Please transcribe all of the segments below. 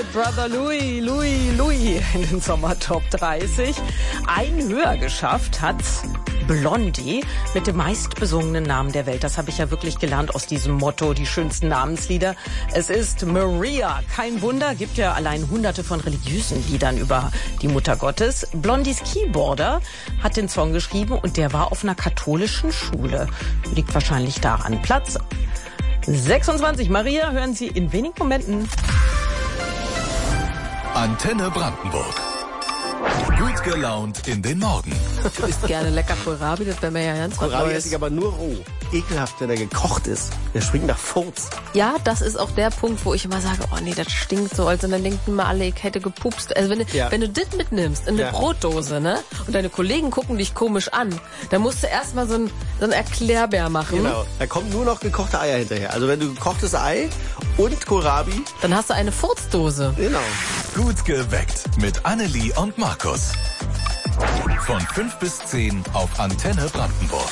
mit Brother Louie, Louie in den Sommertop 30. Ein höher geschafft hat's Blondie mit dem meistbesungenen Namen der Welt. Das habe ich ja wirklich gelernt aus diesem Motto, die schönsten Namenslieder. Es ist Maria. Kein Wunder, gibt ja allein hunderte von religiösen Liedern über die Mutter Gottes. Blondies Keyboarder hat den Song geschrieben und der war auf einer katholischen Schule. Liegt wahrscheinlich daran. Platz 26. Maria hören Sie in wenigen Momenten. Antenne Brandenburg. Gut gelaunt in den Morgen. Du isst gerne lecker Kohlrabi, das wäre mir ja ganz was Kohlrabi Neues. esse ich aber nur roh. Ekelhaft, wenn er gekocht ist. Der schwingt nach Furz. Ja, das ist auch der Punkt, wo ich immer sage, oh nee, das stinkt so, also dann denken immer alle, ich hätte gepupst. Also wenn du das mitnimmst in eine Brotdose, ne, und deine Kollegen gucken dich komisch an, dann musst du erstmal so ein Erklärbär machen. Genau. Da kommen nur noch gekochte Eier hinterher. Also wenn du gekochtes Ei und Kohlrabi. Dann hast du eine Furzdose. Genau. Gut geweckt mit Annelie und Markus. Von 5 bis 10 auf Antenne Brandenburg.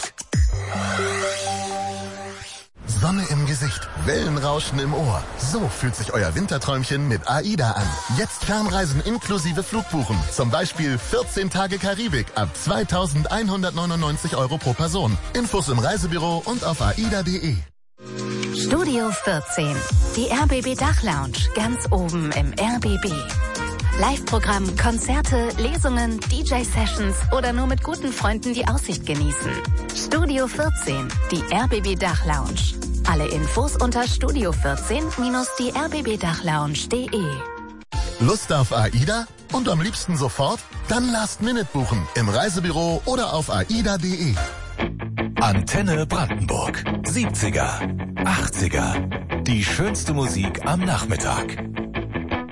Sonne im Gesicht, Wellenrauschen im Ohr. So fühlt sich euer Winterträumchen mit AIDA an. Jetzt Fernreisen inklusive Flugbuchen. Zum Beispiel 14 Tage Karibik ab 2.199 € pro Person. Infos im Reisebüro und auf aida.de. Studio 14, die RBB Dachlounge, ganz oben im RBB. Live-Programm, Konzerte, Lesungen, DJ-Sessions oder nur mit guten Freunden die Aussicht genießen. Studio 14, die RBB Dachlounge. Alle Infos unter studio14-die-rbbdachlounge.de. Lust auf AIDA? Und am liebsten sofort? Dann Last Minute buchen im Reisebüro oder auf aida.de. Antenne Brandenburg. 70er, 80er. Die schönste Musik am Nachmittag.